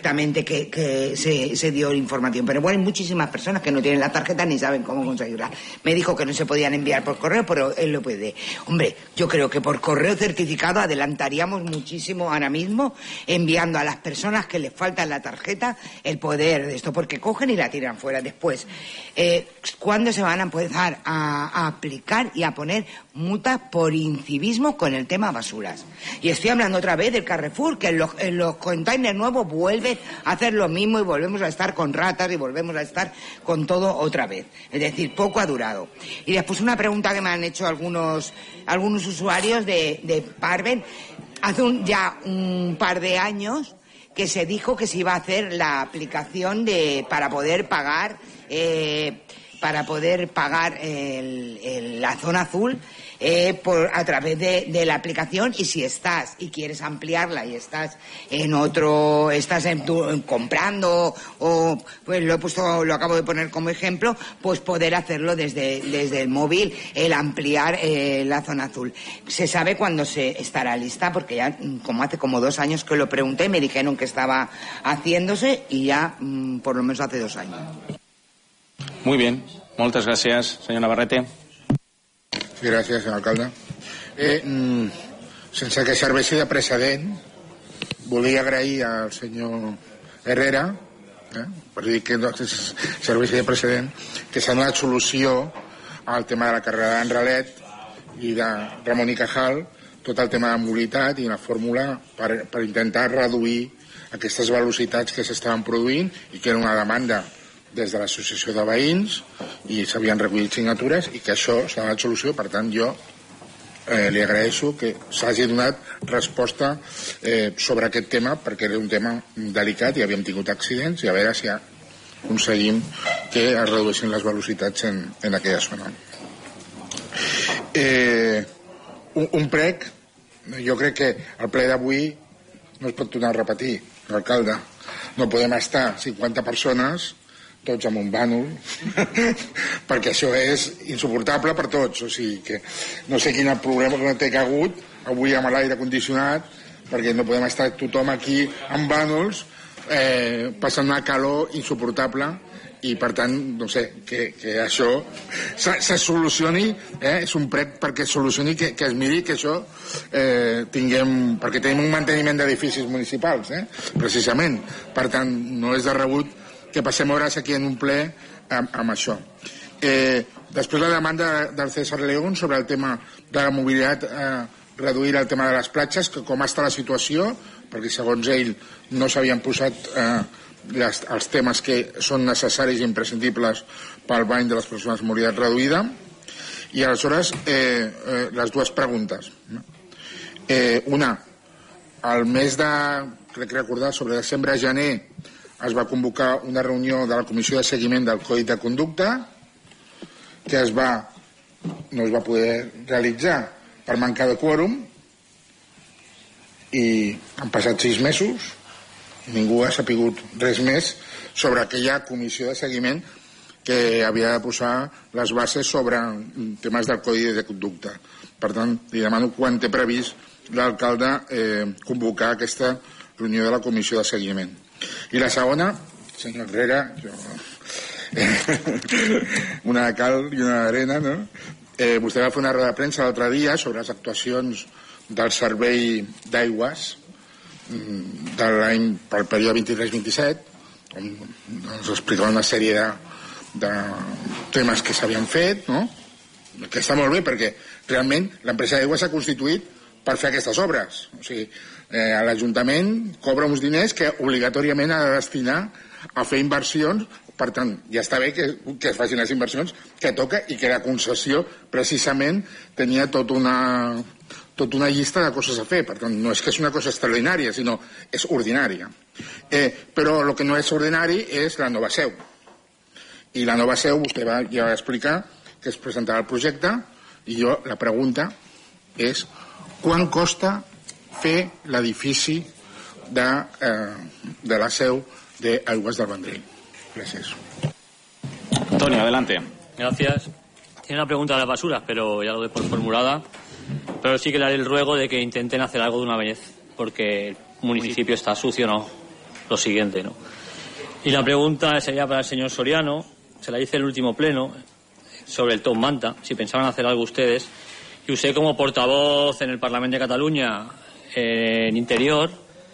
perfectamente que se dio información. Pero bueno, hay muchísimas personas que no tienen la tarjeta ni saben cómo conseguirla. Me dijo que no se podían enviar por correo, pero él lo puede. Hombre, yo creo que por correo certificado adelantaríamos muchísimo ahora mismo, enviando a las personas que les falta la tarjeta el poder de esto, porque cogen y la tiran fuera después. ¿Cuándo se van a empezar a aplicar y a poner multas por incivismo con el tema basuras? Y estoy hablando otra vez del Carrefour, que en los containers nuevos vuelven a hacer lo mismo y volvemos a estar con ratas y volvemos a estar con todo otra vez. Es decir, poco ha durado. Y después una pregunta que me han hecho algunos usuarios de Parven. Hace ya un par de años que se dijo que se iba a hacer la aplicación para poder pagar la zona azul a través de la aplicación, y si estás y quieres ampliarla y estás comprando, o pues lo acabo de poner como ejemplo, pues poder hacerlo desde el móvil, el ampliar la zona azul. ¿Se sabe cuándo estará lista? Porque ya hace como 2 años que lo pregunté, me dijeron que estaba haciéndose y ya por lo menos hace 2 años. Muy bien, moltes gràcies, senyor Navarrete. Sí, gràcies, senyor alcalde. Sense que serveixi de precedent, volia agrair al senyor Herrera, per dir que no serveixi de precedent, que s'ha donat solució al tema de la carrera d'Enralet i de Ramon i Cajal, tot el tema de mobilitat i la fórmula per intentar reduir aquestes velocitats que s'estaven produint i que era una demanda des de l'associació de veïns i s'havien recollit signatures i que això s'ha donat solució. Per tant, jo li agraeixo que s'hagi donat resposta sobre aquest tema, perquè era un tema delicat i havíem tingut accidents, i a veure si aconseguim que es redueixin les velocitats en aquella zona. Un prec, jo crec que el ple d'avui no es pot tornar a repetir, l'alcalde. No podem estar 50 persones tots amb un bànol perquè això és insuportable per tots. O sigui que no sé quin problema que té hagut avui amb l'aire condicionat, perquè no podem estar tothom aquí amb bànols passant una calor insuportable, i per tant no sé, que això se solucioni, és un prec perquè es solucioni, que es miri que això perquè tenim un manteniment d'edificis municipals, precisament. Per tant, no és de rebut que passem hores aquí en un ple amb això. Després la demanda del César León sobre el tema de la mobilitat, reduir el tema de les platges, que com està la situació, perquè segons ell no s'havien posat els temes que són necessaris i imprescindibles pel bany de les persones amb mobilitat reduïda. I aleshores les dues preguntes. Una, al mes de, crec recordar, sobre desembre-gener es va convocar una reunió de la Comissió de Seguiment del Codi de Conducta que no es va poder realitzar per mancar de quòrum, i han passat 6 mesos, ningú ha sapigut res més sobre aquella comissió de seguiment que havia de posar les bases sobre temes del Codi de Conducta. Per tant, li demano quan té previst l'alcalde convocar aquesta reunió de la comissió de seguiment. I la segona, senyor Herrera, una de cal i una d'arena, no? Vostè va fer una roda de premsa l'altre dia sobre les actuacions del servei d'aigües pel període 23-27, on ens explicava una sèrie de temes que s'havien fet, no? Que està molt bé, perquè realment l'empresa d'aigua s'ha constituït per fer aquestes obres. O sigui, l'Ajuntament cobra uns diners que obligatòriament ha de destinar a fer inversions. Per tant, ja està bé que es facin les inversions que toca, i que la concessió precisament tenia tota una llista de coses a fer. Per tant, no és que és una cosa extraordinària, sinó és ordinària. Però el que no és ordinari és la nova seu. I la nova seu, vostè ja va explicar que es presentarà el projecte, i jo la pregunta és quant costa fer l'edifici de la seu d'Aigües del Vendrell. Gracias. Antonio, adelante. Gracias. Tiene una pregunta de las basuras, pero ya lo doy por formulada. Pero sí que le haré el ruego de que intenten hacer algo de una vez, porque el municipio está sucio, ¿no? lo siguiente, ¿no? Y la pregunta sería para el señor Soriano, se la hice el último pleno, sobre el Top Manta, si pensaban hacer algo ustedes, y usted como portavoz en el Parlamento de Cataluña, en Interior,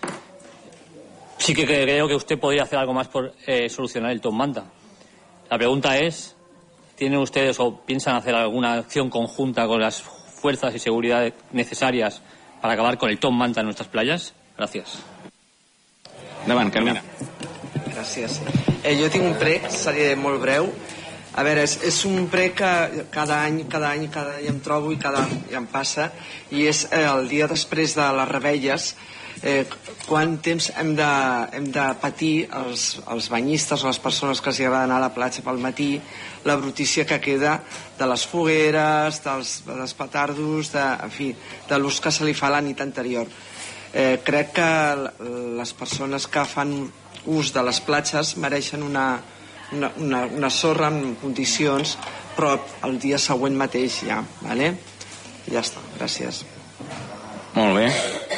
sí que creo que usted podría hacer algo más por solucionar el Top Manta. La pregunta es, ¿tienen ustedes o piensan hacer alguna acción conjunta con las fuerzas y seguridad necesarias para acabar con el Top Manta en nuestras playas? Gràcies. Endavant, Carmina. Gràcies. Jo tinc un prec, seré molt breu. A veure, és un prec que cada any em trobo i cada any em passa, i és el dia després de les revetlles, quant temps hem de patir els banyistes o les persones que els agrada anar a la platja pel matí, la brutícia que queda de les fogueres, dels petardos, en fi, de l'ús que se li fa la nit anterior. Crec que les persones que fan ús de les platges mereixen una sorra en condicions, però el dia següent mateix ja, vale? Ja està, gràcies. Molt bé.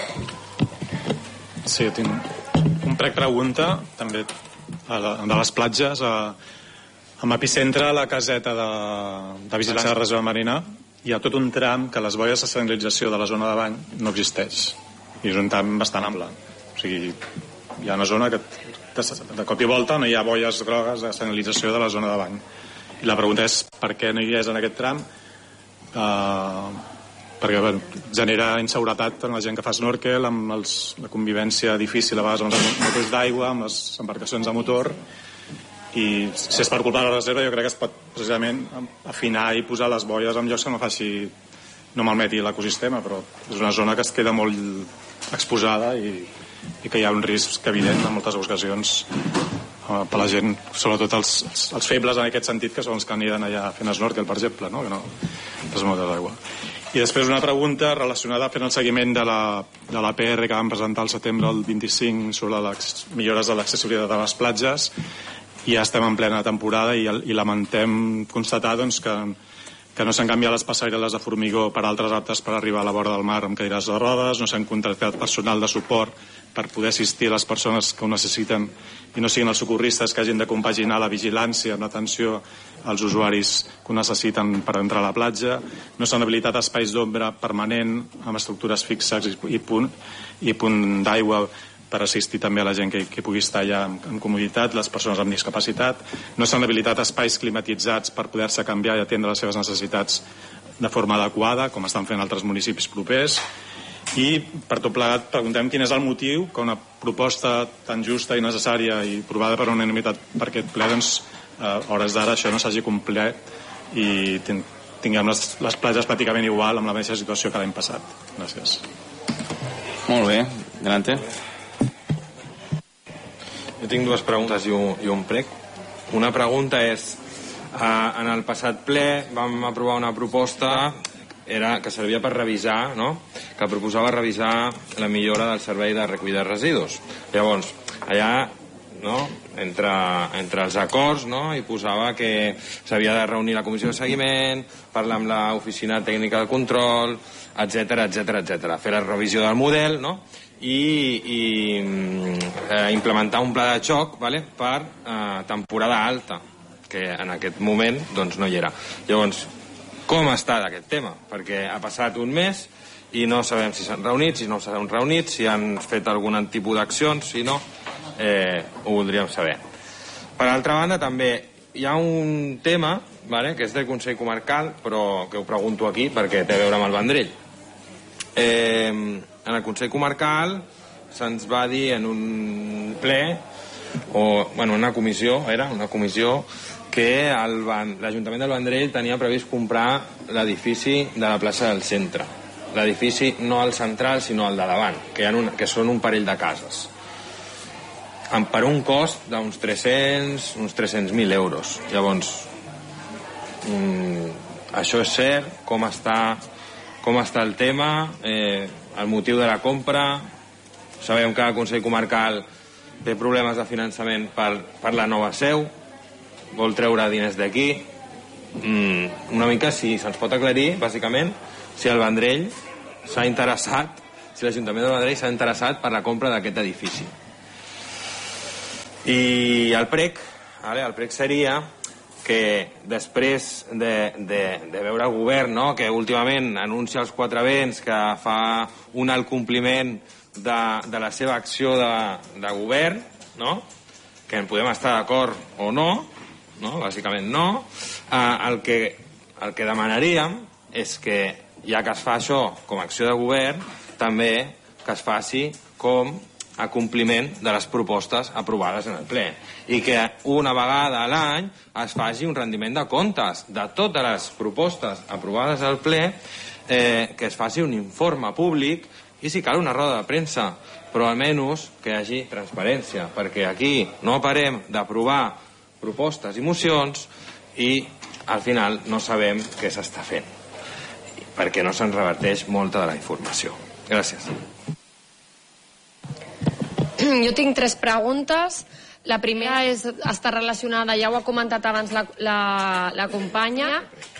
Sí, tinc un prec pregunta també de les platges amb epicentre a la caseta de vigilància de reserva marina. Hi ha tot un tram que les boies de senyalització de la zona de bany no existeix, i és un tram bastant ample, o sigui, hi ha una zona que de cop i volta no hi ha boies grogues de senyalització de la zona de bany, i la pregunta és per què no hi és en aquest tram. Perquè genera inseguretat en la gent que fa snorkel, amb la convivència difícil a vegades amb els motors d'aigua, amb les embarcacions de motor, i si és per culpa de la reserva jo crec que es pot precisament afinar i posar les boies en llocs que no malmeti l'ecosistema, però és una zona que es queda molt exposada i que hi ha un risc evident en moltes ocasions per la gent, sobretot els febles en aquest sentit, que són els que aniran allà fent snorkel, per exemple, no? Que no es mouen d'aigua. I després una pregunta relacionada fent el seguiment de la PR que vam presentar al setembre del 25 sobre les millores de l'accessibilitat de les platges. I ja estem en plena temporada i lamentem constatar doncs, que no s'han canviat les passareles de formigó per altres aptes per arribar a la vora del mar amb cadires de rodes, no s'han contractat personal de suport per poder assistir a les persones que ho necessiten i no siguin els socorristes que hagin de compaginar la vigilància amb l'atenció als usuaris que ho necessiten per entrar a la platja. No s'han habilitat espais d'ombra permanent amb estructures fixes i punt d'aigua per assistir també a la gent que pugui estar allà amb comoditat, les persones amb discapacitat. No s'han habilitat espais climatitzats per poder-se canviar i atendre les seves necessitats de forma adequada, com estan fent altres municipis propers. I per tot plegat preguntem quin és el motiu que una proposta tan justa i necessària i provada per unanimitat per aquest ple, doncs a hores d'ara això no s'hagi complert i tinguem les platges pràcticament igual amb la mateixa situació que l'any passat. Gràcies. Molt bé, adelante. Jo tinc dues preguntes i un prec. Una pregunta és, en el passat ple vam aprovar una proposta que servia per revisar, no? Que proposava revisar la millora del servei de recollida de residus. Llavors, allà, no? entre els acords, no? Hi posava que s'havia de reunir la comissió de seguiment, parlar amb l'oficina tècnica de control, etc. Fer la revisió del model, no? I implementar un pla de xoc, vale? Per temporada alta, que en aquest moment doncs, no hi era. Llavors, com està d'aquest tema? Perquè ha passat un mes i no sabem si s'han reunit, si no s'han reunit, si han fet algun tipus d'accions, si no, ho voldríem saber. Per altra banda, també hi ha un tema, vale, que és del Consell Comarcal, però que ho pregunto aquí perquè té a veure amb el Vendrell. En el Consell Comarcal se'ns va dir en un ple, una comissió, que l'Ajuntament del Vendrell tenia previst comprar l'edifici de la plaça del centre. L'edifici no el central, sinó el de davant, que són un parell de cases. Per un cost d'uns 300.000 euros. Llavors, això és cert? Com està el tema? El motiu de la compra? Sabem que el Consell Comarcal té problemes de finançament per la nova seu, vol treure diners d'aquí. Una mica si se'ns pot aclarir, bàsicament, si el Vendrell s'ha interessat, si l'Ajuntament del Vendrell s'ha interessat per la compra d'aquest edifici. I el prec seria que després de veure el govern, no?, que últimament anuncia els 4 vents, que fa un alt compliment de la seva acció de govern, no?, que en podem estar d'acord o no, bàsicament no, el que demanaríem és que, ja que es fa això com a acció de govern, també que es faci com a compliment de les propostes aprovades en el ple i que una vegada a l'any es faci un rendiment de comptes de totes les propostes aprovades al ple, que es faci un informe públic i si cal una roda de premsa, però almenys que hi hagi transparència, perquè aquí no parem d'aprovar propostes i mocions i al final no sabem què s'està fent, perquè no se'n reverteix molta de la informació. Gràcies. Jo tinc 3 preguntes. La primera està relacionada, ja ho ha comentat abans la companya.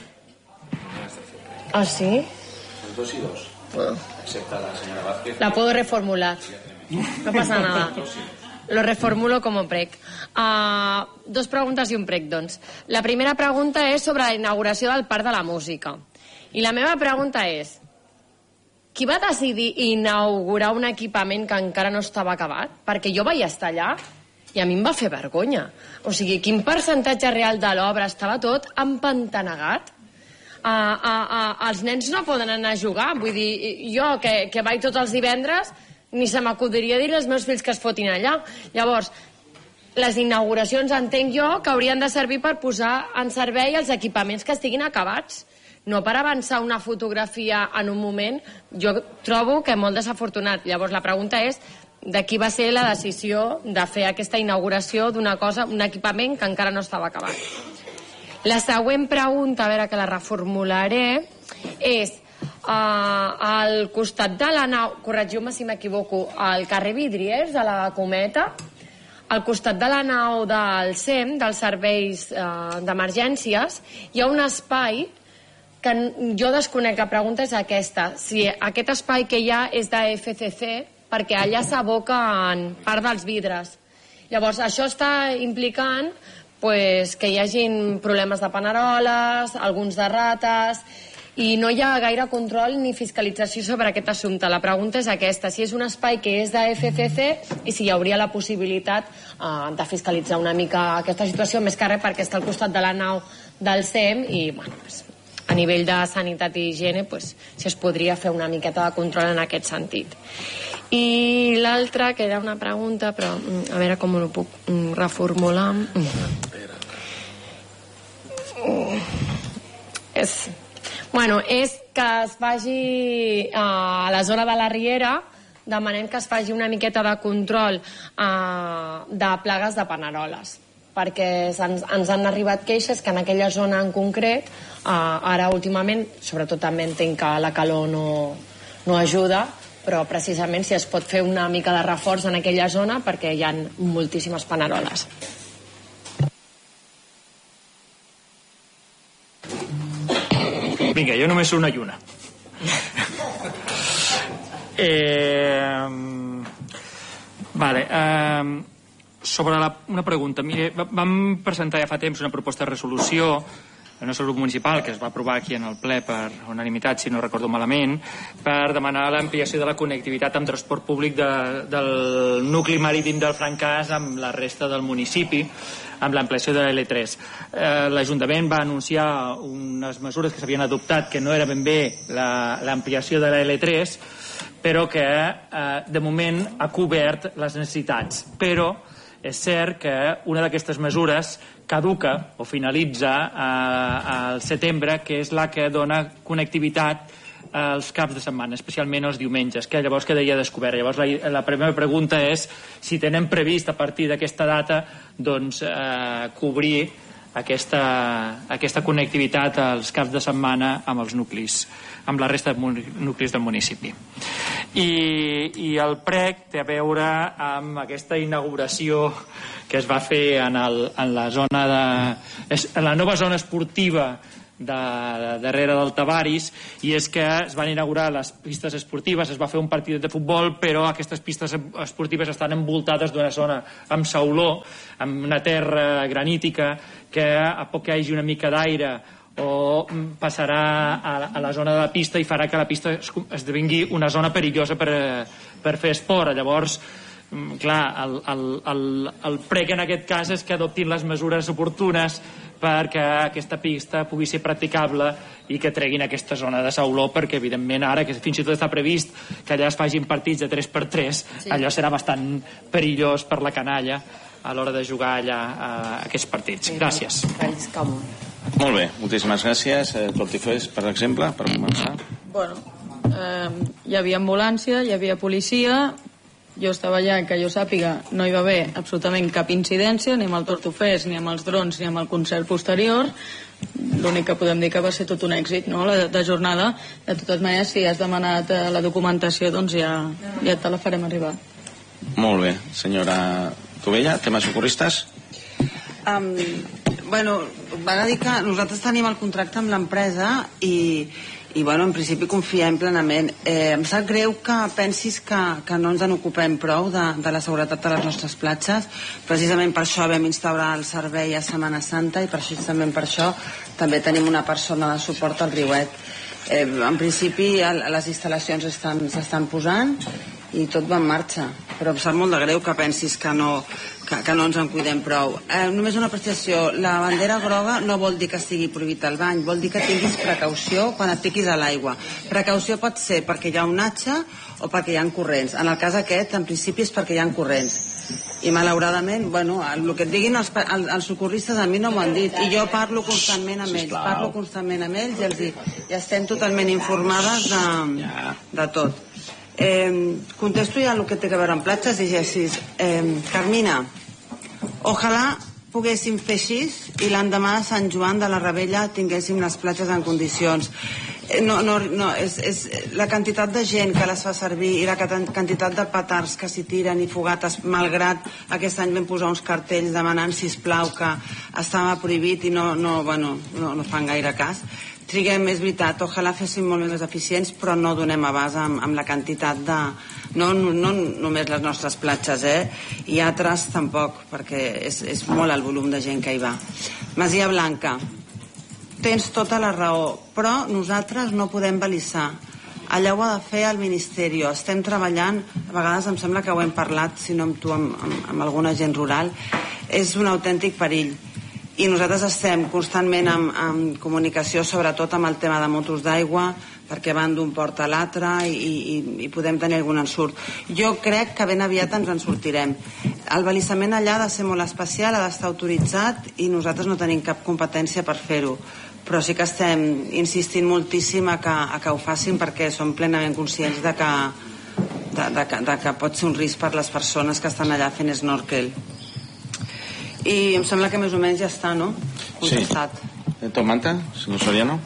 ¿Ah, sí? 2 y 2. Excepte la señora Vázquez. La puedo reformular. No pasa nada. Lo reformulo como prec. 2 preguntes i un prec, doncs. La primera pregunta és sobre la inauguració del Parc de la Música. I la meva pregunta és: qui va decidir inaugurar un equipament que encara no estava acabat? Perquè jo vaig estar allà i a mi em va fer vergonya. O sigui, quin percentatge real de l'obra estava tot empantanegat? Els nens no poden anar a jugar. Vull dir, jo que vaig tots els divendres ni se m'acudiria dir als meus fills que es fotin allà. Llavors, les inauguracions entenc jo que haurien de servir per posar en servei els equipaments que estiguin acabats, no per avançar una fotografia en un moment. Jo trobo que molt desafortunat. Llavors la pregunta és de qui va ser la decisió de fer aquesta inauguració d'una cosa, un equipament que encara no estava acabat. La següent pregunta, a veure que la reformularé, és al costat de la nau, corregiu-me si m'equivoco, al carrer Vidriers, a la Cometa, al costat de la nau del SEM, dels serveis d'emergències, hi ha un espai que jo desconec. La pregunta és aquesta: si aquest espai que hi ha és de FCC, perquè allà s'aboquen part dels vidres. Llavors, això està implicant que hi hagin problemes de paneroles, alguns de rates, i no hi ha gaire control ni fiscalització sobre aquest assumpte. La pregunta és aquesta: si és un espai que és de FCC i si hi hauria la possibilitat de fiscalitzar una mica aquesta situació, més que res perquè està al costat de la nau del SEM i, bueno, a nivell de sanitat i higiene, si es podria fer una miqueta de control en aquest sentit. I l'altra, que era una pregunta, però a veure com ho puc reformular. És que es faci a la zona de la Riera, demanem que es faci una miqueta de control de plagues de paneroles, perquè ens han arribat queixes que en aquella zona en concret, ara últimament, sobretot també entenc que la calor no ajuda, però precisament si es pot fer una mica de reforç en aquella zona perquè hi ha moltíssimes paneroles. Vinga, jo només una i una. Sobre una pregunta. Mire, vam presentar ja fa temps una proposta de resolució el nostre grup municipal, que es va aprovar aquí en el ple per unanimitat, si no recordo malament, per demanar l'ampliació de la connectivitat amb transport públic del nucli marítim del Francàs amb la resta del municipi, amb l'ampliació de l'L3. L'Ajuntament va anunciar unes mesures que s'havien adoptat que no era ben bé l'ampliació de l'L3, però que de moment ha cobert les necessitats. Però és cert que una d'aquestes mesures caduca o finalitza al setembre, que és la que dona connectivitat als caps de setmana, especialment els diumenges, que llavors quedaria descobert. Llavors la primera pregunta és si tenen previst a partir d'aquesta data cobrir aquesta connectivitat als caps de setmana amb els nuclis, amb la resta de nuclis del municipi. I el prec té a veure amb aquesta inauguració que es va fer en la nova zona esportiva darrere del Tavaris, i és que es van inaugurar les pistes esportives, es va fer un partit de futbol, però aquestes pistes esportives estan envoltades d'una zona amb sauló, amb una terra granítica, que a poc que hi hagi una mica d'aire o passarà a la zona de la pista i farà que la pista esdevingui una zona perillosa per fer esport. Llavors, clar, el prec en aquest cas és que adoptin les mesures oportunes perquè aquesta pista pugui ser practicable i que treguin aquesta zona de sauló, perquè evidentment ara que fins i tot està previst que allà es facin partits de 3x3, allò serà bastant perillós per la canalla a l'hora de jugar allà aquests partits. Gràcies. Molt bé, moltíssimes gràcies. Tortifés, per exemple, per començar. Bueno, hi havia ambulància, hi havia policia. Jo estava allà, que jo sàpiga, no hi va haver absolutament cap incidència, ni amb el Tortofers, ni amb els drons, ni amb el concert posterior. L'únic que podem dir que va ser tot un èxit, no?, la jornada. De totes maneres, si has demanat la documentació, doncs ja te la farem arribar. Molt bé. Senyora Tovella, temes socorristes? Bueno, val a dir que nosaltres tenim el contracte amb l'empresa i bueno, en principi confiem plenament. Em sap greu que pensis que no ens en ocupem prou de la seguretat de les nostres platges. Precisament per això vam instaurar el servei a Setmana Santa i precisament per això també tenim una persona de suport al Riuet. En principi les instal·lacions s'estan posant i tot va en marxa, però em sap molt de greu que pensis que no ens en cuidem prou. Només una precisació: la bandera groga no vol dir que estigui prohibit el bany, vol dir que tinguis precaució quan et fiquis a l'aigua. Precaució pot ser perquè hi ha onatge o perquè hi ha corrents. En el cas aquest, en principi, és perquè hi ha corrents. I malauradament, bueno, el que et diguin els socorristes a mi no m'ho han dit, i jo parlo constantment amb ells, i estem totalment informades de tot. Contesto ja el que té a veure amb platges i gessis. Carmina, ojalà poguéssim fer així i l'endemà de Sant Joan de la Rebella tinguéssim les platges en condicions. És la quantitat de gent que les fa servir i la quantitat de petards que s'hi tiren i fogates, malgrat aquest any vam posar uns cartells demanant, sisplau, que estava prohibit i no fan gaire cas. Triguem, és veritat, ojalà féssim molt més eficients, però no donem abast amb la quantitat de... No només les nostres platges, i altres tampoc, perquè és molt el volum de gent que hi va. Masia Blanca, tens tota la raó, però nosaltres no podem balissar. Allà ho ha de fer el Ministeri. Estem treballant, a vegades em sembla que ho hem parlat, si no amb tu, amb alguna gent rural, és un autèntic perill. I nosaltres estem constantment en comunicació, sobretot amb el tema de motos d'aigua, perquè van d'un port a l'altre i podem tenir algun ensurt. Jo crec que ben aviat ens en sortirem. El balissament allà ha de ser molt especial, ha d'estar autoritzat i nosaltres no tenim cap competència per fer-ho. Però sí que estem insistint moltíssim a que ho facin, perquè som plenament conscients de que pot ser un risc per les persones que estan allà fent snorkel. I em sembla que més o menys ja està, no? Contestat. Sí. Tom Manta, senyor Soriano.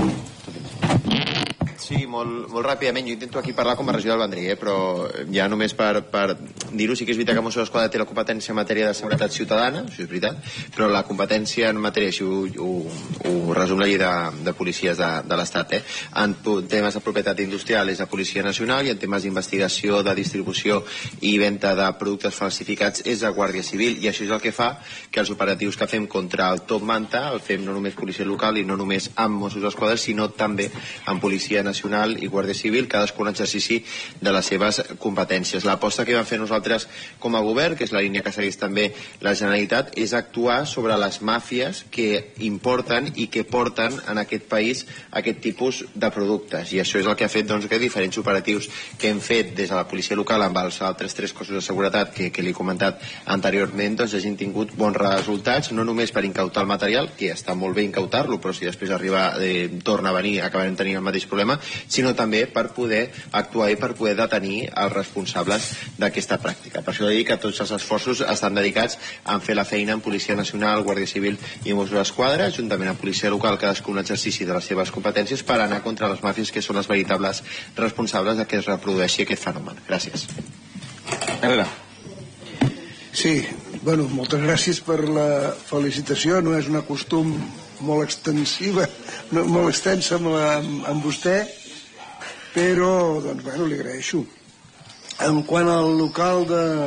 Sí, molt ràpidament. Jo intento aquí parlar com a regidor del Vendrell, però ja només per dir-ho, sí que és veritat que Mossos d'Esquadra té la competència en matèria de seguretat ciutadana, això és veritat, però la competència en matèria, així ho resum la llei de policies de l'Estat, en temes de propietat industrial és la Policia Nacional i en temes d'investigació, de distribució i venda de productes falsificats és la Guàrdia Civil, i això és el que fa que els operatius que fem contra el Top Manta el fem no només policia local i no només amb Mossos d'Esquadra, sinó també amb Policia Nacional i Guàrdia Civil, cadascun exercici de les seves competències. L'aposta que vam fer nosaltres com a govern, que és la línia que segueix també la Generalitat, és actuar sobre les màfies que importen i que porten en aquest país aquest tipus de productes, i això és el que ha fet que diferents operatius que hem fet des de la policia local amb els altres 3 cossos de seguretat que li he comentat anteriorment, hagin tingut bons resultats, no només per incautar el material, que està molt bé incautar-lo, però si després torna a venir acabarem tenint el mateix problema, sinó també per poder actuar i per poder detenir els responsables d'aquesta pràctica. Per això dic que tots els esforços estan dedicats a fer la feina en Policia Nacional, Guàrdia Civil i Mossos d'Esquadra, juntament amb Policia Local, cadascun exercici de les seves competències per anar contra les màfies que són les veritables responsables de que es reprodueixi aquest fenomen. Gràcies. Herrera. Sí, moltes gràcies per la felicitació. No és un costum molt extensiva, molt extensa amb vostè, però doncs bueno, li agraeixo. En quant al local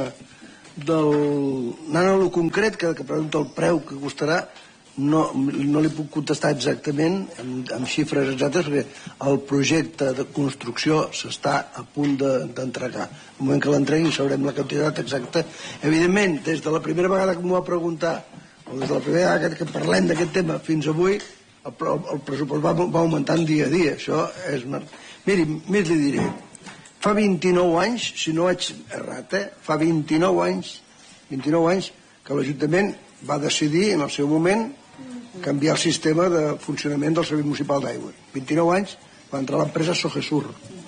anant a lo concret, que pregunta el preu que costarà, no li puc contestar exactament amb xifres exactes, perquè el projecte de construcció s'està a punt d'entregar. En el moment que l'entregui sabrem la quantitat exacta. Evidentment, des de la primera vegada que m'ho va preguntar, o des de la primera vegada que parlem d'aquest tema fins avui, el pressupost va augmentant dia a dia. Això és... Miri, més li diré, fa 29 anys, si no vaig errat, fa 29 anys que l'Ajuntament va decidir en el seu moment canviar el sistema de funcionament del Servei Municipal d'Aigua. 29 anys va entrar l'empresa Sogesur.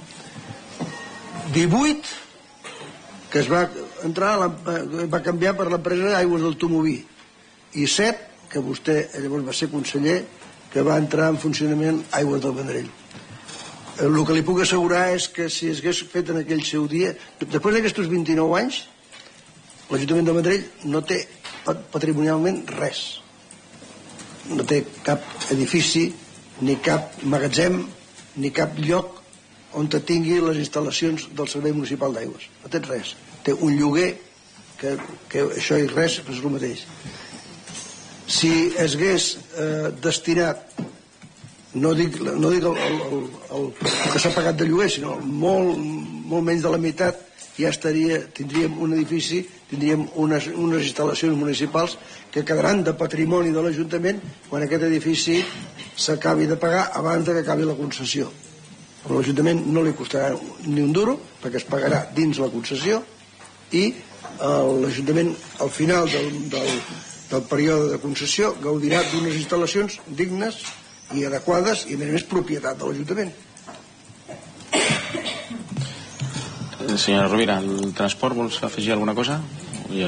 18 que es va canviar per l'empresa d'Aigües del Tomoví, i 7 que vostè llavors va ser conseller, que va entrar en funcionament Aigües del Vendrell. El que li puc assegurar és que si es hagués fet en aquell seu dia, després d'aquests 29 anys, l'Ajuntament de Vendrell no té patrimonialment res. No té cap edifici, ni cap magatzem, ni cap lloc on tingui les instal·lacions del Servei Municipal d'Aigües. No té res. Té un lloguer, que això i res és el mateix. Si es hagués destinat, no dic el que s'ha pagat de lloguer, sinó molt menys de la meitat, ja tindríem un edifici, tindríem unes instal·lacions municipals que quedaran de patrimoni de l'Ajuntament quan aquest edifici s'acabi de pagar abans que acabi la concessió. A l'Ajuntament no li costarà ni un duro, perquè es pagarà dins la concessió, i l'Ajuntament al final del període de concessió gaudirà d'unes instal·lacions dignes i adequades i a més propietat de l'Ajuntament. Senyora Rovira, el transport, vols afegir alguna cosa? Ja.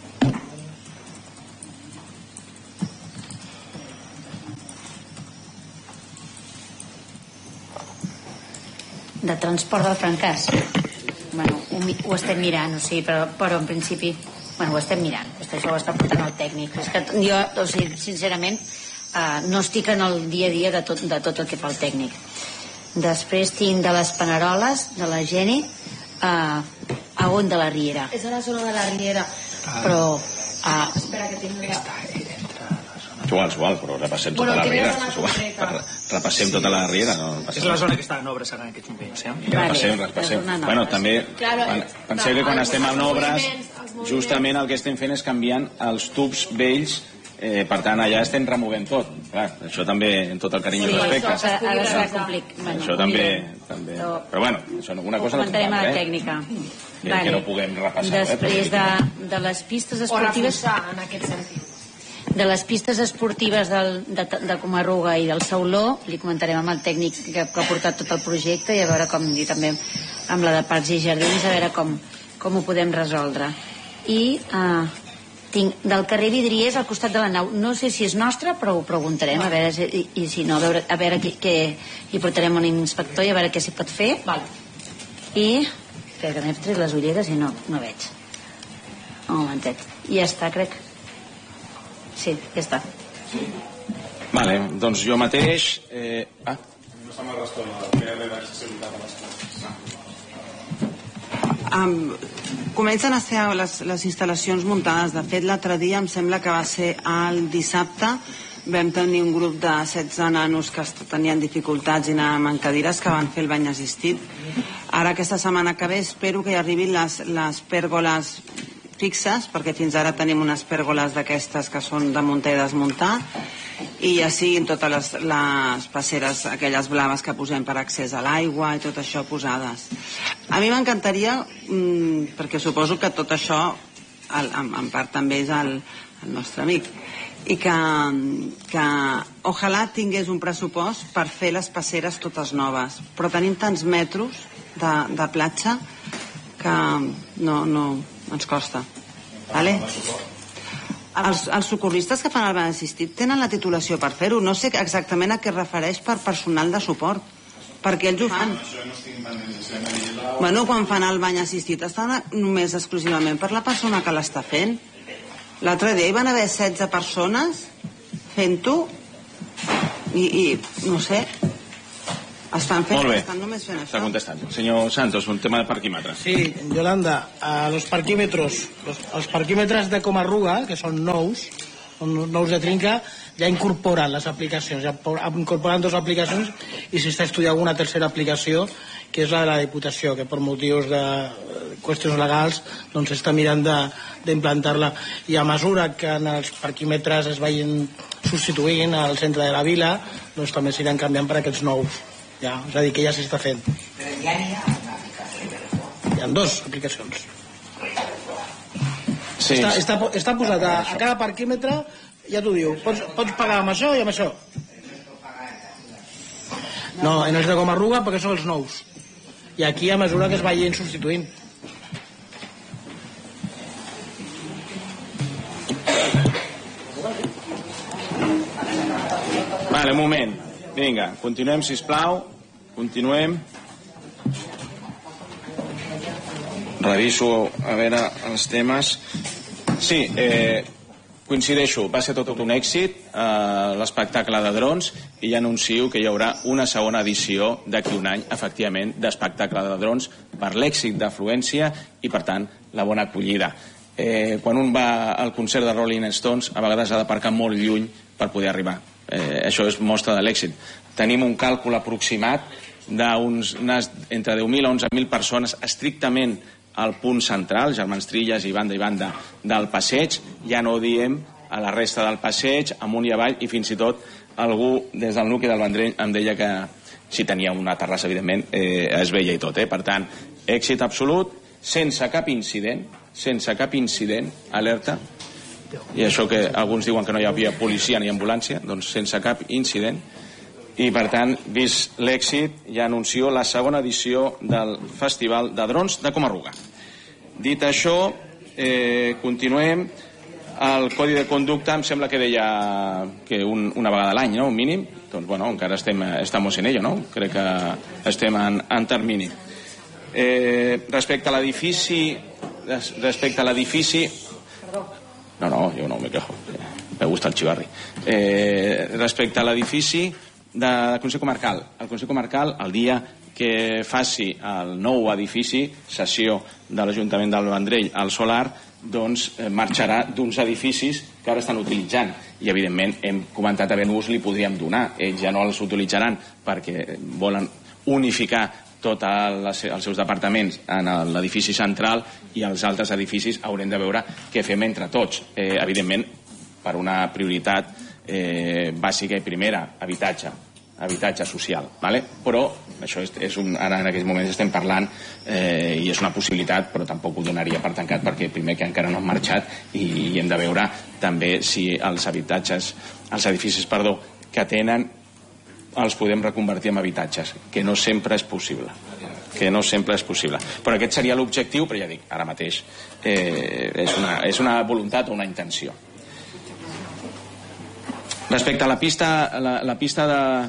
De transport del francàs. Bueno, ho estem mirant, o sigui, però en principi ho estem mirant, això ho està portant el tècnic. És que jo, o sigui, sincerament, no estic en el dia a dia de tot el que fa el tècnic. Després tinc de les Paneroles, de la Geni, a on de la Riera. És a la zona de la Riera. Però... Espera, que tinc... Igual, però repassem tota la Riera. Repassem tota la Riera. És la zona que està en obres ara en aquests moments. Repassem. Bueno, també penseu que quan estem en obres, justament el que estem fent és canviant els tubs vells. Per tant, allà estem removent tot. Clar, això també, en tot el carinyo i respecte. Ara serà complicat. Això també... Però bueno, una cosa no comentarem a la tècnica. Que no puguem repassar. Després de les pistes esportives... O reforçar, en aquest sentit. De les pistes esportives de Comarruga i del Sauló, li comentarem amb el tècnic que ha portat tot el projecte i a veure com, i també amb la de Parcs i Jardins, a veure com ho podem resoldre. I tinc del carrer Vidriers al costat de la nau. No sé si és nostre, però ho preguntarem, a veure, i si no, a veure què hi portarem un inspector i a veure què s'hi pot fer. I espera, que m'he tret les ulleres i no veig. Un momentet. I ja està, crec. Sí, ja està. Vale, doncs jo mateix... No està mal respondre el PR d'accessibilitat a les classes. Comencen a ser les instal·lacions muntades. De fet, l'altre dia em sembla que va ser el dissabte, vam tenir un grup de 16 nanos que tenien dificultats i anàvem en cadires que van fer el bany assistit. Ara aquesta setmana que ve espero que hi arribin les pèrgoles fixes, perquè fins ara tenim unes pèrgoles d'aquestes que són de muntar i desmuntar, i ja siguin totes les passeres aquelles blaves que posem per accés a l'aigua i tot això posades. A mi m'encantaria, perquè suposo que tot això en part també és el nostre amic, i que ojalà tingués un pressupost per fer les passeres totes noves, però tenim tants metros de platja que no ens costa. Vale? Els socorristes que fan el bany assistit tenen la titulació per fer-ho. No sé exactament a què es refereix per personal de suport, perquè ells ho fan. Bueno, quan fan el bany assistit estan només exclusivament per la persona que l'està fent. L'altre dia hi van haver 16 persones fent-ho I no sé, estan només fent això. Està contestant. Senyor Santos, un tema de parquímetres. Sí, Yolanda, los parquímetros de Comarruga, que són nous de Trinca, ja incorporen les aplicacions, ja incorporen 2 aplicacions i s'està estudiant una tercera aplicació, que és la de la Diputació, que per motius de qüestions legals doncs està mirant d'implantar-la. I a mesura que en els parquímetres es vagin substituint al centre de la vila, doncs també s'aniran canviant per aquests nous. Ja, és a dir, que ja s'està fent. Però ja n'hi ha una aplicació. Hi ha 2 aplicacions. Sí. Està posat a cada parquímetre, ja t'ho diu, pots pagar amb això i amb això. No, en els de Comarruga perquè són els nous. I aquí a mesura que es vagin substituint. Vale, un moment. Vinga, continuem, sisplau. Continuem. Reviso a veure els temes. Sí, coincideixo, va ser tot un èxit l'espectacle de drons i ja anuncio que hi haurà una segona edició d'aquí un any, efectivament, d'espectacle de drons per l'èxit d'afluència i, per tant, la bona acollida. Quan un va al concert de Rolling Stones, a vegades ha d'aparcar molt lluny per poder arribar. Això és mostra de l'èxit. Tenim un càlcul aproximat d'uns entre 10.000 a 11.000 persones estrictament al punt central, Germans Trilles i banda del passeig. Ja no diem a la resta del passeig, amunt i avall, i fins i tot algú des del nucli del Vendrell em deia que si tenia una terrassa, evidentment, es veia i tot. Per tant, èxit absolut, sense cap incident, alerta, i això que alguns diuen que no hi havia policia ni ambulància, doncs sense cap incident. I per tant, vist l'èxit, ja anuncio la segona edició del Festival de Drons de Comarruga. Dit això, continuem. El codi de conducta em sembla que deia que una vegada a l'any, no? Un mínim. Doncs bueno, encara estamos en ello, no? Crec que estem en termini. Respecte a l'edifici... No, yo no me quejo. Me gusta el chivarri. Respecte a l'edifici del Consell Comarcal. El Consell Comarcal, el dia que faci el nou edifici, sessió de l'Ajuntament del Vendrell al Solar, doncs marxarà d'uns edificis que ara estan utilitzant. I, evidentment, hem comentat a Ben-Ús li podríem donar. Ells ja no els utilitzaran perquè volen unificar tots els seus departaments en l'edifici central i els altres edificis haurem de veure què fem entre tots. Evidentment, per una prioritat bàsica i primera, habitatge social, però això ara en aquests moments estem parlant i és una possibilitat, però tampoc ho donaria per tancat perquè primer que encara no han marxat i hem de veure també si els edificis que tenen els podem reconvertir en habitatges, que no sempre és possible. Però aquest seria l'objectiu, però ja dic, ara mateix és una voluntat o una intenció. Respecte a la pista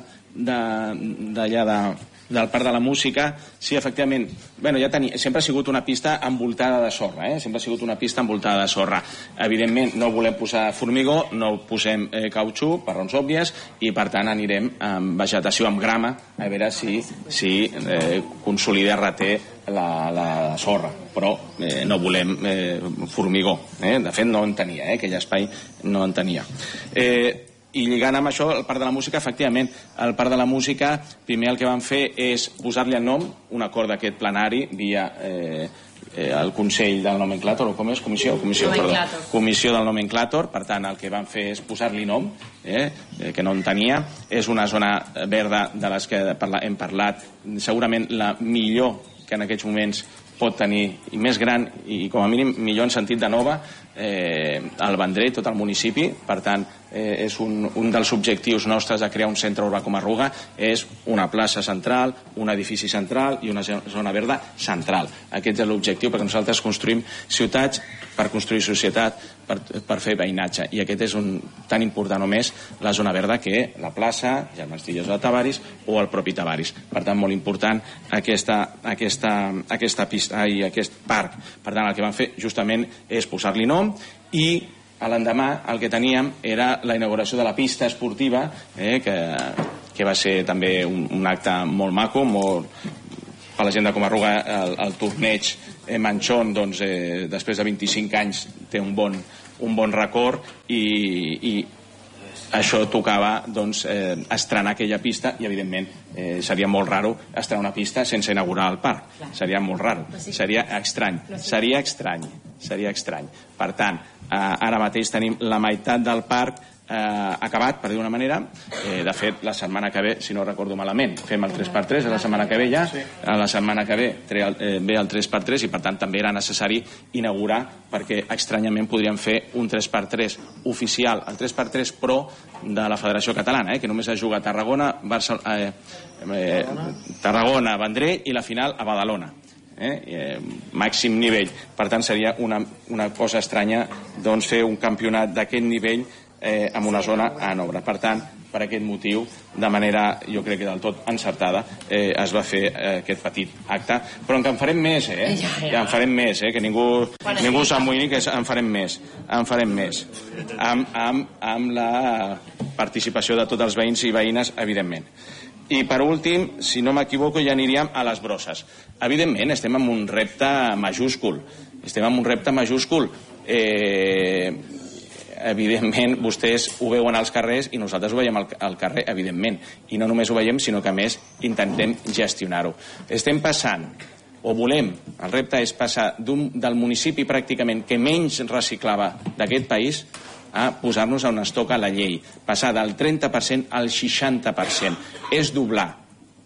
del Parc de la Música, sí, efectivament, sempre ha sigut una pista envoltada de sorra, Evidentment, no volem posar formigó, no posem cautxú, per raons òbvies, i per tant anirem amb vegetació, amb grama, a veure si consolida reté la sorra, però no volem formigó. De fet, no en tenia, aquell espai no en tenia. I lligant amb això, el Parc de la Música, efectivament, el Parc de la Música, primer el que vam fer és posar-li el nom, un acord d'aquest plenari, via el Consell del Nomenclàtor, o com és? Comissió del Nomenclàtor. Per tant, el que vam fer és posar-li nom, que no en tenia. És una zona verda de les que hem parlat, segurament la millor que en aquests moments pot tenir, i més gran, i com a mínim millor en sentit de nova, el Vendrell, tot el municipi. Per tant, és un dels objectius nostres de crear un centre urbà Comarruga, és una plaça central, un edifici central i una zona verda central. Aquest és l'objectiu, perquè nosaltres construïm ciutats per construir societat, per fer veïnatge, i aquest és tan important o més la zona verda que la plaça, Germans Trilles de Tavaris o el propi Tavaris. Per tant, molt important aquesta pista i aquest parc. Per tant, el que vam fer justament és posar-li nom i l'endemà el que teníem era la inauguració de la pista esportiva, que va ser també un acte molt maco, per la gent de Comarruga. El torneig Manchón, doncs, després de 25 anys té un bon record, i això tocava, doncs, estrenar aquella pista, i evidentment seria molt raro estrenar una pista sense inaugurar el parc. Seria molt raro, seria estrany. Per tant, ara mateix tenim la meitat del parc acabat, per dir una manera. De fet, la setmana que ve, si no recordo malament, fem el 3x3, la setmana que ve ja, la setmana que ve ve el 3x3, i per tant també era necessari inaugurar, perquè estranyament podríem fer un 3x3 oficial, el 3x3 Pro de la Federació Catalana, que només es juga a Tarragona, Tarragona, Vendrell, i la final a Badalona. Màxim nivell. Per tant, seria una cosa estranya, doncs, fer un campionat d'aquest nivell en una zona en obra. Per tant, per aquest motiu, de manera, jo crec que del tot encertada, es va fer aquest petit acte. Però en farem més, ja en farem més, que ningú s'amoïni, que en farem més. Amb la participació de tots els veïns i veïnes, evidentment. I per últim, si no m'equivoco, ja aniríem a les brosses. Evidentment, estem en un repte majúscul. Evidentment, vostès ho veuen als carrers i nosaltres ho veiem al carrer, evidentment. I no només ho veiem, sinó que a més intentem gestionar-ho. Estem passant, o volem, el repte és passar del municipi pràcticament que menys reciclava d'aquest país a posar-nos a on es toca la llei. Passar del 30% al 60%. És doblar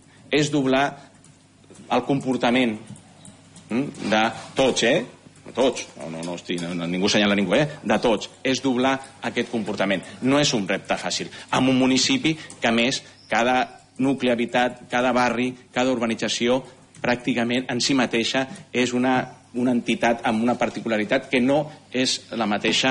el comportament de tots, tots, ningú assenyala ningú, de tots, és doblar aquest comportament. No és un repte fàcil. En un municipi que, a més, cada nucli habitat, cada barri, cada urbanització, pràcticament en si mateixa és una entitat amb una particularitat que no és la mateixa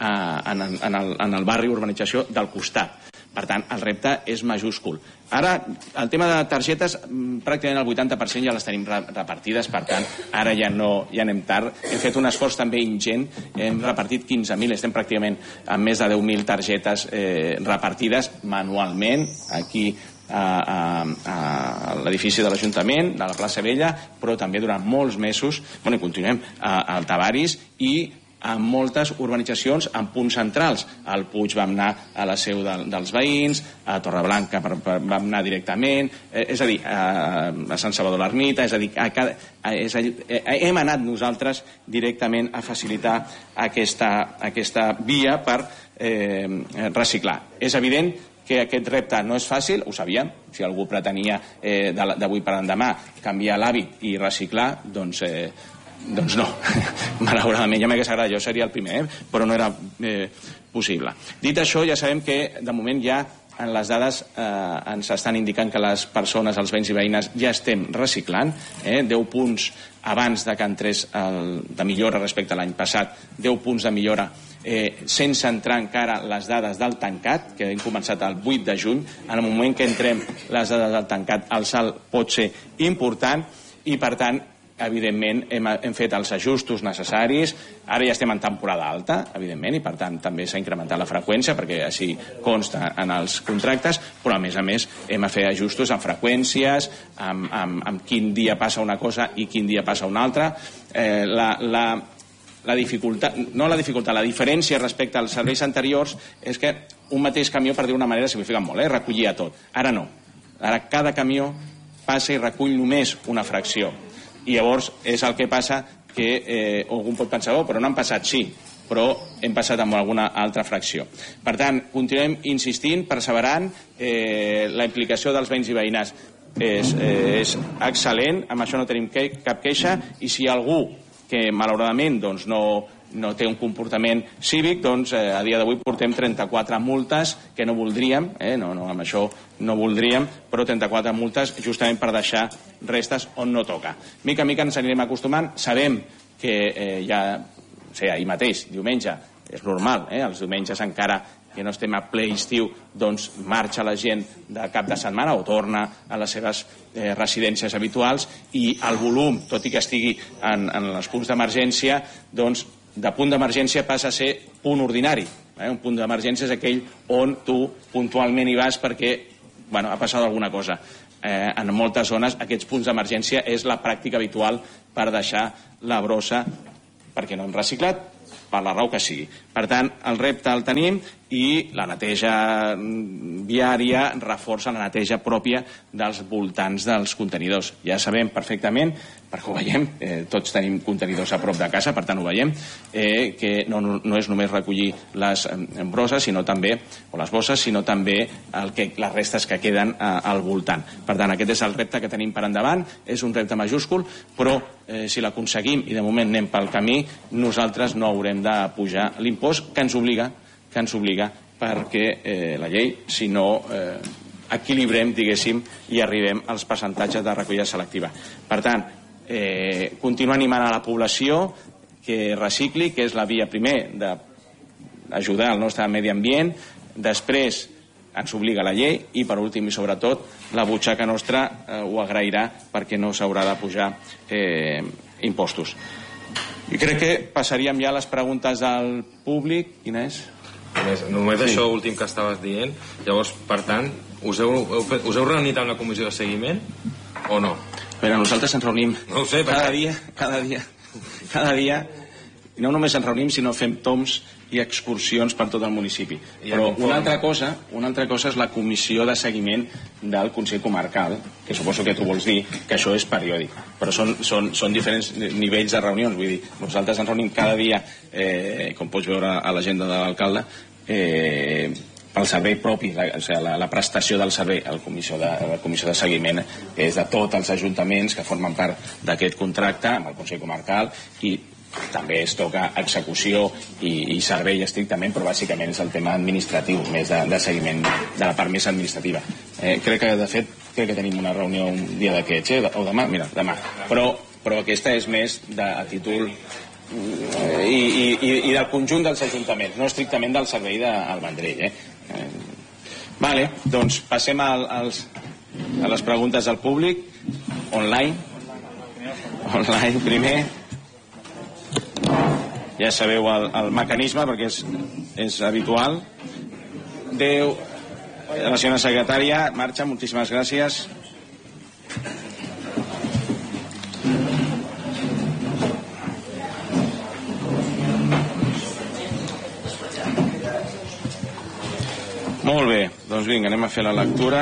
en el barri urbanització del costat. Per tant, el repte és majúscul. Ara, el tema de targetes, pràcticament el 80% ja les tenim repartides, per tant, ara ja anem tard. Hem fet un esforç també ingent, hem repartit 15.000, estem pràcticament amb més de 10.000 targetes repartides manualment, aquí a l'edifici de l'Ajuntament, de la plaça Vella, però també durant molts mesos, i continuem a Tavaris i a moltes urbanitzacions en punts centrals. Al Puig vam anar a la seu dels veïns, a Torreblanca vam anar directament, és a dir, a Sant Salvador l'Ermita, és a dir, hem anat nosaltres directament a facilitar aquesta via per reciclar. És evident que aquest repte no és fàcil, ho sabíem. Si algú pretenia d'avui per endemà canviar l'hàbit i reciclar, doncs no, malauradament, ja m'hagués agradat, jo seria el primer, però no era possible. Dit això, ja sabem que de moment ja en les dades ens estan indicant que les persones, els veïns i veïnes, ja estem reciclant, 10 punts abans de que entrés de millora respecte a l'any passat, 10 punts de millora, sense entrar encara les dades del tancat, que hem començat el 8 de juny. En el moment que entrem les dades del tancat, el salt pot ser important i, per tant, evidentment hem fet els ajustos necessaris. Ara ja estem en temporada alta, evidentment, i per tant també s'ha incrementat la freqüència perquè així consta en els contractes, però a més hem de fer ajustos en freqüències, amb quin dia passa una cosa i quin dia passa una altra. La diferència respecte als serveis anteriors és que un mateix camió, per dir-ho d'una manera, simplifica molt, recollia tot. Ara no. Ara cada camió passa i recull només una fracció. I llavors és el que passa que algú pot pensar, però no han passat, sí, però hem passat amb alguna altra fracció. Per tant, continuem insistint, perseverant, la implicació dels veïns i veïnes és excel·lent, amb això no tenim cap queixa, i si hi ha algú que malauradament no té un comportament cívic, doncs a dia d'avui portem 34 multes que no voldríem, amb això no voldríem, però 34 multes justament per deixar restes on no toca. Mica en mica ens anirem acostumant, sabem que ja, ahir mateix, diumenge, és normal, els diumenges encara que no estem a ple estiu, doncs marxa la gent de cap de setmana o torna a les seves residències habituals, i el volum, tot i que estigui en els punts d'emergència, doncs de punt d'emergència passa a ser punt ordinari. Un punt d'emergència és aquell on tu puntualment hi vas perquè ha passat alguna cosa. En moltes zones aquests punts d'emergència és la pràctica habitual per deixar la brossa perquè no hem reciclat, per la raó que sigui. Per tant, el repte el tenim i la neteja viària reforça la neteja pròpia dels voltants dels contenidors. Ja sabem perfectament, perquè ho veiem, tots tenim contenidors a prop de casa, per tant ho veiem, que no és només recollir les brosses, sinó també, o les bosses, sinó també les restes que queden al voltant. Per tant, aquest és el repte que tenim per endavant, és un repte majúscul, però si l'aconseguim i de moment anem pel camí, nosaltres no haurem de pujar l'impost que ens obliga perquè la llei, si no equilibrem, diguéssim, i arribem als percentatges de recollida selectiva. Per tant, continuar animant a la població que recicli, que és la via primer d'ajudar al nostre medi ambient, després ens obliga la llei i per últim i sobretot la butxaca nostra ho agrairà perquè no s'haurà de pujar impostos. I crec que passaríem ja a les preguntes del públic. Quina és? Només això últim que estaves dient. Llavors, per tant, us heu reunit amb la comissió de seguiment o no? Però nosaltres ens reunim cada dia. No només ens reunim, sinó fem toms i excursions per tot el municipi. Però una altra cosa és la comissió de seguiment del Consell Comarcal, que suposo que tu vols dir que això és periòdic, però són diferents nivells de reunions. Vull dir, nosaltres ens reunim cada dia, com pots veure a l'agenda de l'alcalde, pel servei propi, la prestació del servei. La comissió de seguiment és de tots els ajuntaments que formen part d'aquest contracte amb el Consell Comarcal, i també es toca execució i servei estrictament, però bàsicament és el tema administratiu, més de seguiment de la part més administrativa. Crec que tenim una reunió un dia d'aquests, o demà, però aquesta és més a títol i del conjunt dels ajuntaments, no estrictament del servei del Vendrell. Vale, doncs passem a les preguntes del públic. Online primer. Ja sabeu el mecanisme perquè és habitual. La senyora secretària marxa, moltíssimes gràcies. Molt bé, doncs vinga, anem a fer la lectura.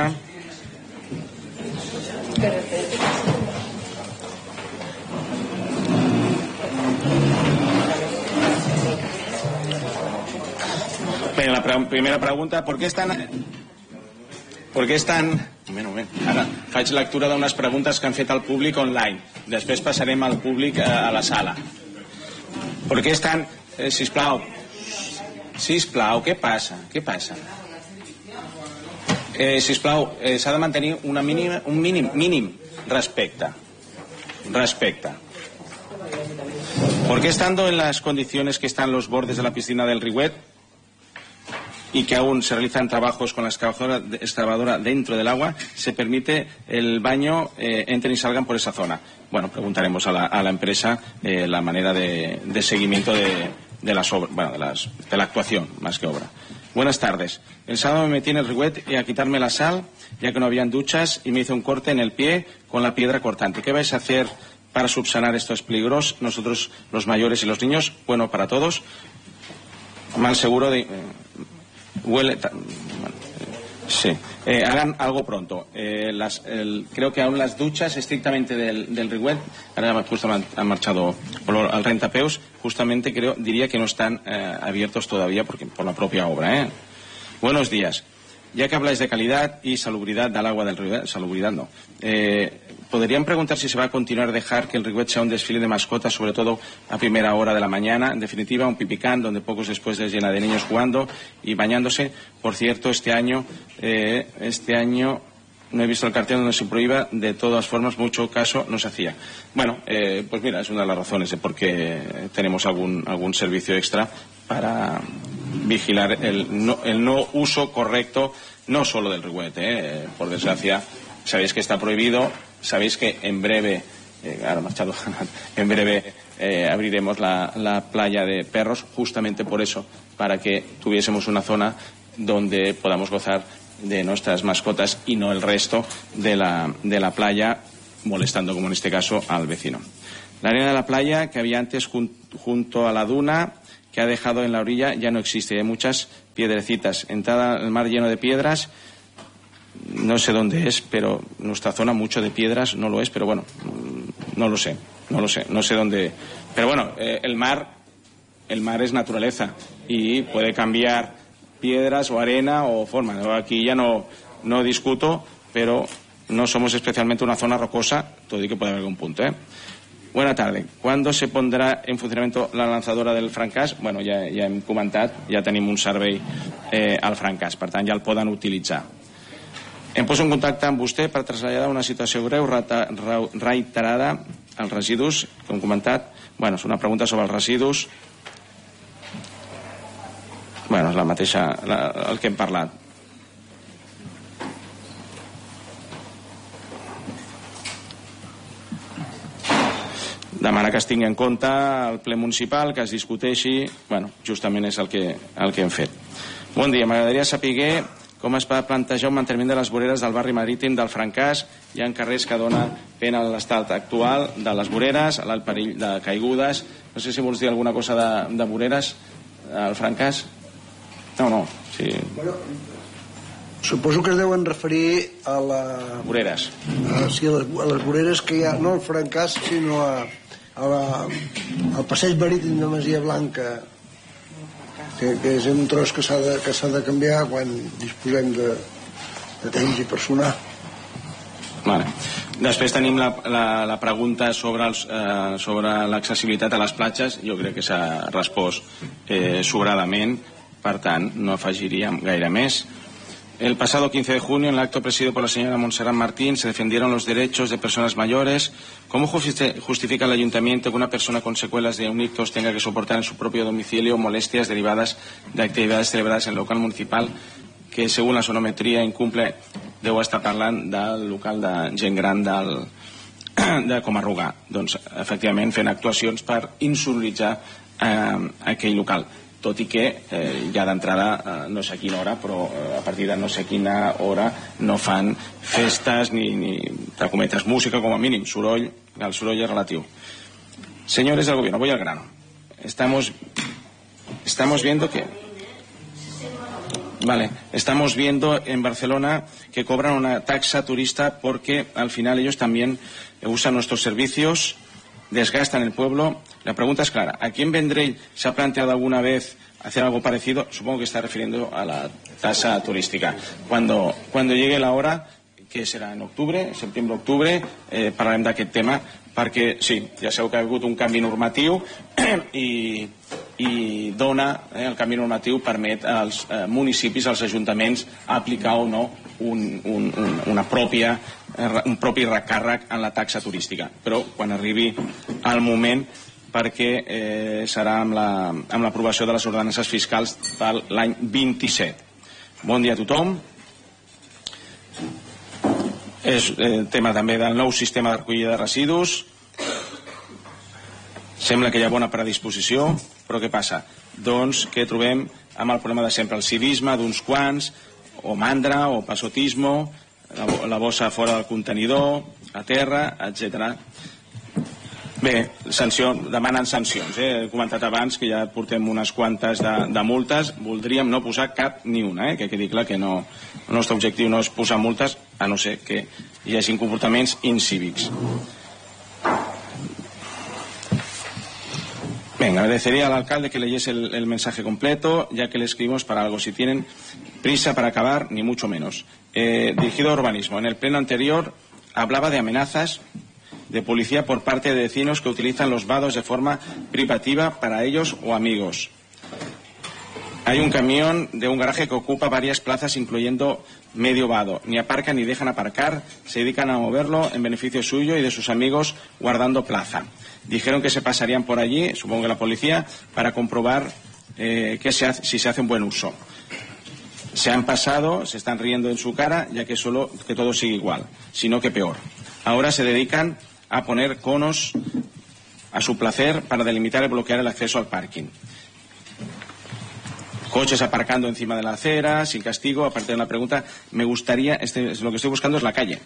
Bé, la primera pregunta, ¿por qué están... Ara faig lectura d'unes preguntes que han fet al públic online. Després passarem al públic a la sala. ¿Por qué están... Sisplau, què passa? Sisplau, s'ha de mantenir un mínim respecte. ¿Por qué estando en las condiciones que están los bordes de la piscina del Riuet y que aún se realizan trabajos con la excavadora dentro del agua, se permite el baño, entren y salgan por esa zona? Bueno, preguntaremos a la empresa la manera de seguimiento de las obras, de la actuación más que obra. Buenas tardes. El sábado me metí en el Riuet y a quitarme la sal, ya que no habían duchas, y me hice un corte en el pie con la piedra cortante. ¿Qué vais a hacer para subsanar estos peligros? Nosotros, los mayores y los niños, bueno para todos. Mal seguro de... huele... sí. Hagan algo pronto. Creo que aún las duchas estrictamente del Riuet, ahora justo han marchado al Rentapeus, justamente diría que no están abiertos todavía por la propia obra. Buenos días. Ya que habláis de calidad y salubridad del agua del Riuet, salubridad no, ¿podrían preguntar si se va a continuar a dejar que el Riuet sea un desfile de mascotas, sobre todo a primera hora de la mañana? En definitiva, un pipicán donde pocos después les llena de niños jugando y bañándose. Por cierto, este año no he visto el cartel donde se prohíba. De todas formas, mucho caso no se hacía. Bueno, pues mira, es una de las razones de por qué tenemos algún servicio extra para vigilar el no uso correcto, no solo del Riuet, por desgracia. Sabéis que está prohibido, sabéis que en breve ahora marchado, en breve abriremos la playa de perros, justamente por eso, para que tuviésemos una zona donde podamos gozar de nuestras mascotas y no el resto de la playa, molestando, como en este caso, al vecino. La arena de la playa que había antes junto a la duna que ha dejado en la orilla ya no existe. Hay muchas piedrecitas. Entrada al mar lleno de piedras. No sé dónde es, pero nuestra zona mucho de piedras no lo es, pero bueno, no lo sé dónde. Pero bueno, el mar es naturaleza y puede cambiar piedras o arena o forma. Aquí ya no discuto, pero no somos especialmente una zona rocosa, todo y que puede haber algún punto, Buena tarde. ¿Cuándo se pondrà en funcionament la lanzadora del Francàs? Bueno, ja hem comentat, ja tenim un servei al Francàs, per tant ja el poden utilitzar. Em poso en contacte amb vostè per traslladar una situació greu reiterada als residus, com hem comentat. Bueno, és una pregunta sobre els residus. Bueno, és la mateixa, el que hem parlat. Demana que es tingui en compte el ple municipal, que es discuteixi. Bueno, justament és el que hem fet. Bon dia, m'agradaria saber com es va plantejar un manteniment de les voreres del barri marítim del Francàs. Hi ha carrers que donen pena a l'estat actual de les voreres, al perill de caigudes. No sé si vols dir alguna cosa de voreres al Francàs. No. Sí. Bueno, suposo que es deuen referir a la... Voreres. Sí, a les voreres que hi ha, no al Francàs, sinó al passeig marítim de Masia Blanca, que és un tros que s'ha de canviar quan disposem de temps i personal. Vale. Després tenim la pregunta sobre l'accessibilitat a les platges. Jo crec que s'ha respost sobradament, per tant no afegiríem gaire més. El pasado 15 de junio, en el acto presidido por la señora Montserrat Martín, se defendieron los derechos de personas mayores. ¿Cómo justifica el ayuntamiento que una persona con secuelas de un ictus tenga que soportar en su propio domicilio molestias derivadas de actividades celebradas en el local municipal que, según la sonometria, incumple? Deu estar parlant del local de gent gran de Comarruga. Doncs, efectivament, fent actuacions per insonoritzar aquell local. Tot i que ja d'entrada, no sé a quina hora, però a partir de no sé quina hora no fan festes ni entre cometes, música, com a mínim, soroll, el soroll és relatiu. Señores del gobierno, voy al grano. Estamos viendo que... Vale, estamos viendo en Barcelona que cobran una taxa turista porque al final ellos también usan nuestros servicios, desgastan el pueblo. La pregunta es clara. ¿Aquí en Vendrell se ha planteado alguna vez hacer algo parecido? Supongo que está refiriendo a la tasa turística. Cuando llegue la hora, que serà en octubre, septembre-octubre, parlarem d'aquest tema, perquè sí, ja sabeu que ha hagut un canvi normatiu i dona, el canvi normatiu permet als municipis, als ajuntaments, aplicar o no un propi recàrrec en la taxa turística. Però quan arribi el moment, perquè serà amb l'aprovació de les ordenances fiscals de l'any 27. Bon dia a tothom. És tema també del nou sistema de recollida de residus. Sembla que hi ha bona predisposició, però què passa? Doncs que trobem amb el problema de sempre, el civisme d'uns quants, o mandra, o passotismo, la bossa fora del contenidor, a terra, etc. Bé, demanen sancions. He comentat abans que ja portem unes quantes de multes. Voldríem no posar cap ni una, que quedi clar que no. El nostre objectiu no és posar multes, a no ser que hi hagi comportaments incívics. Venga, agradecería al alcalde que leyese el mensaje completo, ya que le escribimos para algo. Si tienen prisa para acabar, ni mucho menos. Dirigido a urbanismo. En el pleno anterior hablaba de amenazas de policía por parte de vecinos que utilizan los vados de forma privativa para ellos o amigos. Hay un camión de un garaje que ocupa varias plazas, incluyendo medio vado. Ni aparcan ni dejan aparcar, se dedican a moverlo en beneficio suyo y de sus amigos, guardando plaza. Dijeron que se pasarían por allí, supongo que la policía, para comprobar si se hace un buen uso. Se han pasado, se están riendo en su cara, ya que todo sigue igual, sino que peor. Ahora se dedican a poner conos a su placer para delimitar y bloquear el acceso al parking. Coches aparcando encima de la acera, sin castigo. Aparte de la pregunta, me gustaría, lo que estoy buscando es la calle.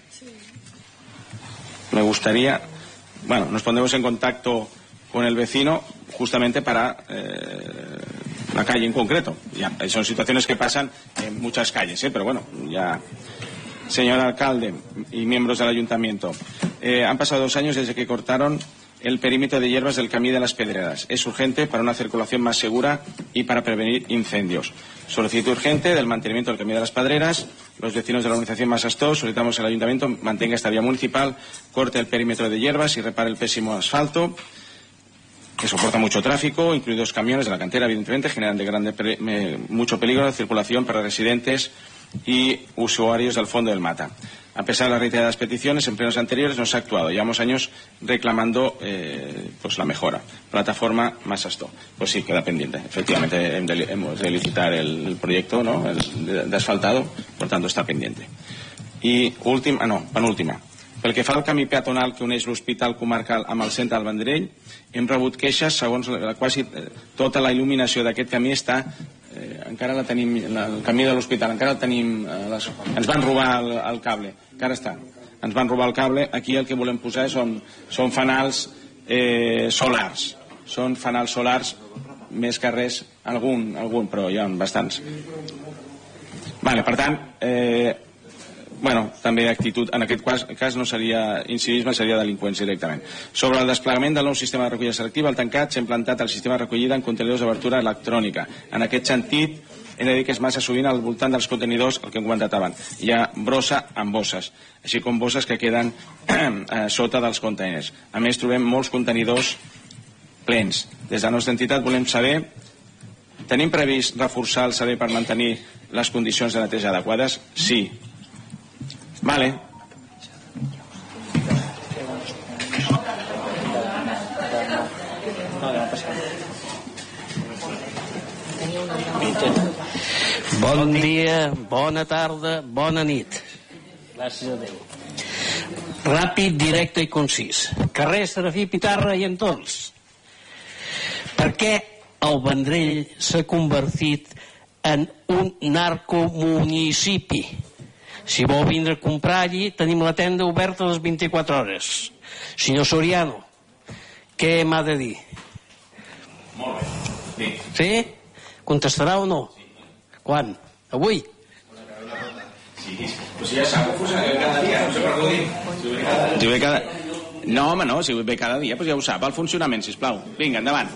Me gustaría, bueno, nos pondremos en contacto con el vecino justamente para la calle en concreto. Ya, son situaciones que pasan en muchas calles, pero bueno, ya. Señor alcalde y miembros del ayuntamiento, han pasado 2 años desde que cortaron el perímetro de hierbas del Camí de las Pedreras. Es urgente para una circulación más segura y para prevenir incendios. Solicitud urgente del mantenimiento del Camí de las Pedreras. Los vecinos de la organización Masastó solicitamos que el ayuntamiento mantenga esta vía municipal, corte el perímetro de hierbas y repare el pésimo asfalto, que soporta mucho tráfico, incluidos camiones de la cantera, evidentemente, generan mucho peligro de circulación para residentes y usuarios del fondo del Mata. A pesar de las reiteradas peticiones, en plenos anteriores no se ha actuado. Llevamos años reclamando pues la mejora. Plataforma Masastó. Pues sí, queda pendiente. Efectivamente, hemos de licitar el proyecto, ¿no?, de asfaltado, por tanto está pendiente. I penúltima. Pel que fa al camí peatonal que uneix l'Hospital Comarcal amb el centre del Vendrell, hem rebut queixes segons quasi tota la il·luminació d'aquest camí està encara la tenim, el camí de l'hospital encara el tenim, ens van robar el cable, encara està, ens van robar el cable. Aquí el que volem posar són fanals solars, són fanals solars, més que res algun, però hi ha bastants. Vale, per tant, bueno, també actitud, en aquest cas no seria incivisme, seria delinqüència directament. Sobre el desplegament del nou sistema de recollida selectiva, al tancat s'ha implantat el sistema de recollida en contenidors d'obertura electrònica. En aquest sentit, he de dir que és massa sovint al voltant dels contenidors, el que hem comentat abans. Hi ha brossa amb bosses, així com bosses que queden sota dels contenidors. A més, trobem molts contenidors plens. Des de la nostra entitat volem saber, tenim previst reforçar el servei per mantenir les condicions de neteja adequades? Sí. Vale. Bon dia, bona tarda, bona nit. Gràcies a Déu. Ràpid, directe i concís. Carrer Serafí Pitarra i entorns. Per què el Vendrell s'ha convertit en un narcomunicipi? Si vol vindre a comprar allí, tenim la tenda oberta a les 24 hores. Senyor Soriano, què m'ha de dir? Molt bé. Sí? Contestarà o no? Quan? Avui? Sí, pues ja sap, pues cada dia, no sé per què ho dic. Si ve cada... No, home, no, si ve cada dia, pues ja ho sap, el funcionament, sisplau. Vinga, endavant.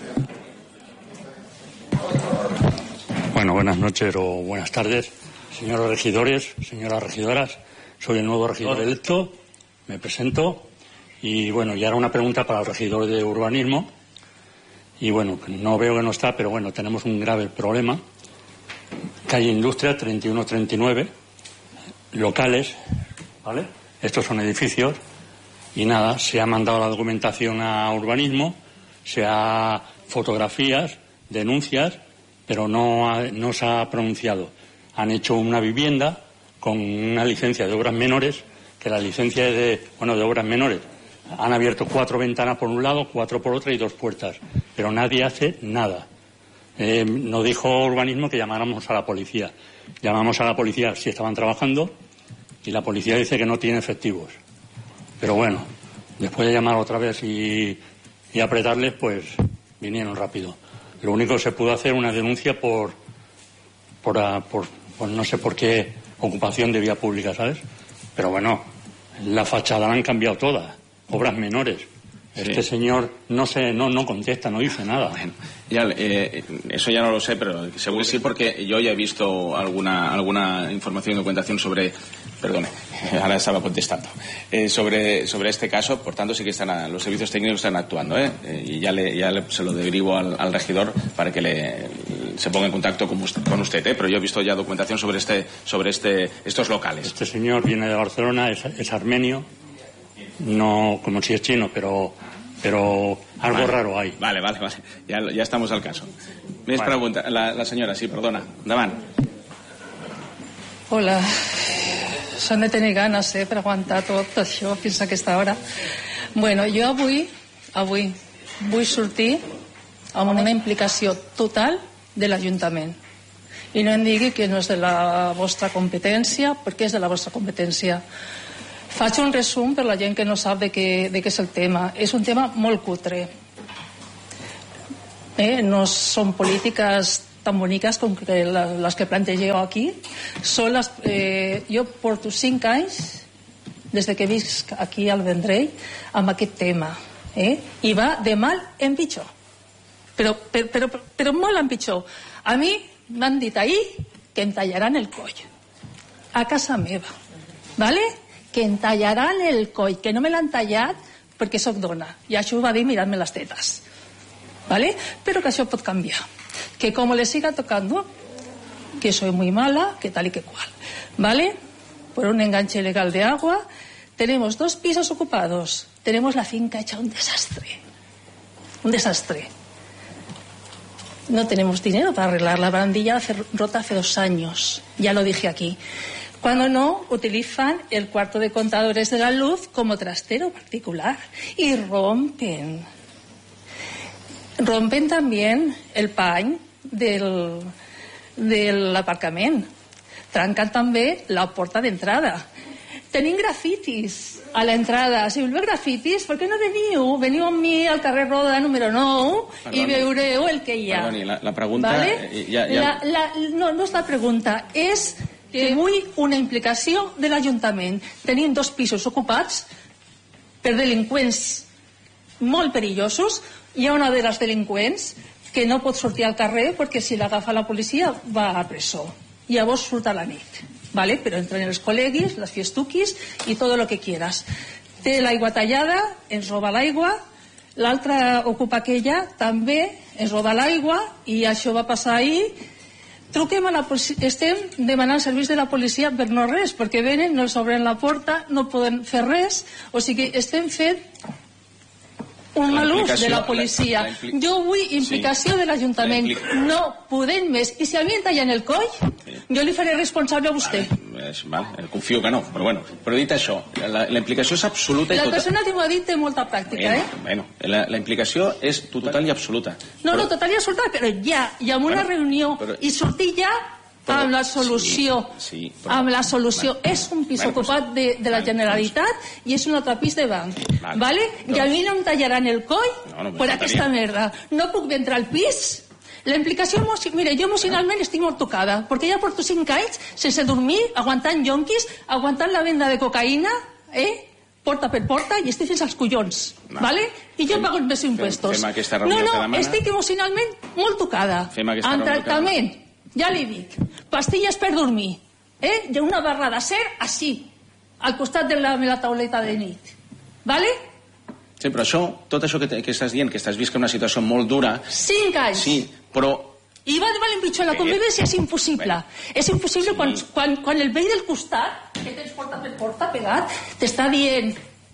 Bueno, buenas noches o buenas tardes. Señores regidores, señoras regidoras, soy el nuevo regidor electo, me presento y bueno, ya era una pregunta para el regidor de urbanismo y bueno, no veo que no está, pero bueno, tenemos un grave problema. Calle Industria 3139, locales, ¿vale? Estos son edificios y nada, se ha mandado la documentación a urbanismo, se ha fotografías, denuncias, pero no se ha pronunciado. Han hecho una vivienda con una licencia de obras menores, que la licencia es de obras menores. Han abierto 4 ventanas por un lado, 4 por otra y 2 puertas. Pero nadie hace nada. Nos dijo urbanismo que llamáramos a la policía. Llamamos a la policía si estaban trabajando y la policía dice que no tiene efectivos. Pero bueno, después de llamar otra vez y apretarles, pues vinieron rápido. Lo único que se pudo hacer una denuncia por no sé por qué ocupación de vía pública, ¿sabes? Pero bueno, la fachada la han cambiado toda, obras menores. Este señor no contesta, no dice nada. Bueno, ya, eso ya no lo sé, pero seguro que sí, porque yo ya he visto alguna información y documentación sobre... Perdone, ahora estaba contestando. Sobre este caso, por tanto, sí que los servicios técnicos están actuando, y se lo derivo al regidor para que se ponga en contacto con usted, pero yo he visto ya documentación sobre estos locales. Este señor viene de Barcelona, es armenio, no como si es chino, pero algo raro hay. Vale, ya estamos al caso. Més pregunta, la senyora, sí, perdona, endavant. Hola, s'han de tenir ganes per aguantar tot això fins a aquesta hora. Bueno, jo avui vull sortir amb una implicació total de l'Ajuntament. I no em digui que no és de la vostra competència, perquè és de la vostra competència. Faig un resum per la gent que no sap de què és el tema. És un tema molt cutre. No són polítiques tan boniques com les que plantegeu aquí. Jo porto 5 anys, des que visc aquí al Vendrell, amb aquest tema. I va de mal en pitjor. Però molt en pitjor. A mi m'han dit ahir que em tallaran el coll. A casa meva. ¿Vale? Que em tallaran el coll. Que no me l'han tallat perquè sóc dona. I això ho va dir mirant-me les tetes. ¿Vale? Pero que això pot canviar. Que como le siga tocando, que soy muy mala, que tal y que cual. ¿Vale? Por un enganche ilegal de agua, tenemos 2 pisos ocupados. Tenemos la finca hecha un desastre. Un desastre. No tenemos dinero para arreglar la barandilla rota hace 2 años. Ya lo dije aquí. Cuando no, utilizan el cuarto de contadores de la luz como trastero particular. Y rompen también el pany del aparcament. Trenquen també la porta d'entrada. Tenim grafitis a l'entrada. Si voleu grafitis, per què no veniu? Veniu amb mi al carrer Roda número 9 i veureu el que hi ha. Perdoni, la pregunta... ¿Vale? No és la pregunta, és que vull una implicació de l'Ajuntament. Tenim 2 pisos ocupats per delinqüents molt perillosos. Hi ha una de les delinqüents que no pot sortir al carrer perquè si l'agafa la policia va a presó. Llavors surt a la nit, ¿vale? Però entren els col·leguis, les fiestuquis i tot el que quieras. Té l'aigua tallada, ens roba l'aigua, l'altra ocupa aquella, també ens roba l'aigua i això va passar ahir. Truquem a la policia, estem demanant serveis de la policia per no res, perquè venen, no els obren la porta, no poden fer res, o sigui, estem fent un mal ús de la policia. Jo vull implicació de l'Ajuntament. No podem més. I si a mi em tallen el coll, jo li faré responsable a vostè. Confio que no, però bueno. Però dit això, la implicació és absoluta i total. La persona que m'ho ha dit té molta pràctica, Bueno, la implicació és total i absoluta. No, total i absoluta, però ja, i amb una reunió, i sortir ja amb la solució. Amb la solució. És un pis ocupat de la Generalitat i és un altre pis de banc. ¿Vale? I a mi no em tallaran el coll per aquesta merda. No puc entrar al pis. La implicació, mira, jo emocionalment estic molt tocada, perquè ja porto 5 anys sense dormir, aguantant yonquis, aguantant la venda de cocaïna, porta per porta, i estic fins als collons, ¿vale? I jo pago els meus impuestos. No, estic emocionalment molt tocada. En tractament, ja li dic, pastilles per dormir, hi ha una barra d'acer així, al costat de la meva tauleta de nit, ¿vale? Sí, però això, tot això que estàs dient, que estàs visquent una situació molt dura... 5 anys! Sí, però... I va de mal en pitjor, la convivència és impossible. És impossible quan el veí del costat, que tens porta per porta pegat, t'està dient...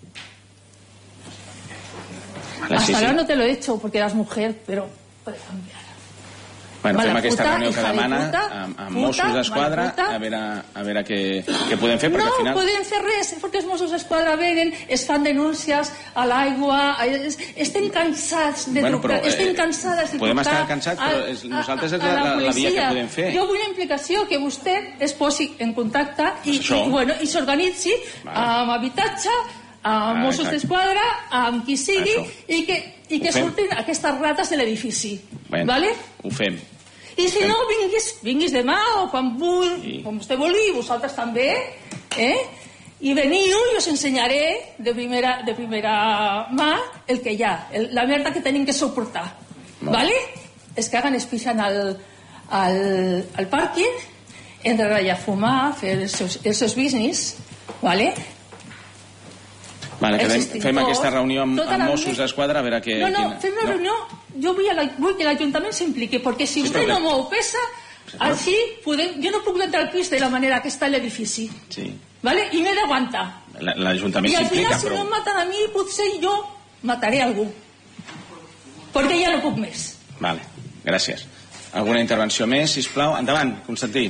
Hasta ahora no te lo he hecho porque eras mujer, pero puede cambiar. Bueno, fem aquesta reunió que demana amb Mossos d'Esquadra a veure què podem fer, perquè al final... No podem fer res, perquè els Mossos d'Esquadra venen, es fan denúncies a l'aigua, estem cansats de trucar, estem cansades de trucar... Podem estar cansats, però nosaltres és la via que podem fer. Jo vull una implicació que vostè es posi en contacte i s'organitzi amb habitatge, amb Mossos d'Esquadra, amb qui sigui, i que surtin aquestes rates de l'edifici. Vale? Ho fem. I si no, vinguis demà o quan vostè vulgui, i vosaltres també, i veniu i us ensenyaré de primera mà el que hi ha, la merda que tenim que suportar. Vale? Es caguen, es pixen al pàrquing, entren allà a fumar, a fer els seus business, vale? Vale, fem aquesta reunió amb Mossos d'Esquadra a veure què... No, fem una reunió, jo vull que l'Ajuntament s'impliqui, perquè si vostè no mou peça, així jo no puc entrar al pis de la manera que està l'edifici. Vale? I m'he d'aguantar. L'Ajuntament s'implica, però... I al final, si no em maten a mi, potser jo mataré algú. Perquè ja no puc més. Vale, gràcies. Alguna intervenció més, sisplau? Endavant, Constantí.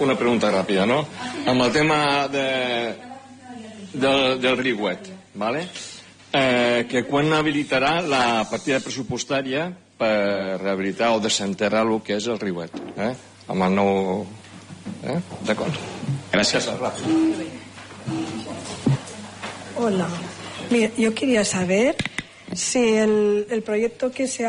una pregunta ràpida, no? Amb el tema del riuet, ¿vale? Que quan habilitarà la partida pressupostària per rehabilitar o desenterrar el que és el riuet, amb el nou... D'acord. Gràcies. Hola. Mira, yo quería saber si el proyecto que se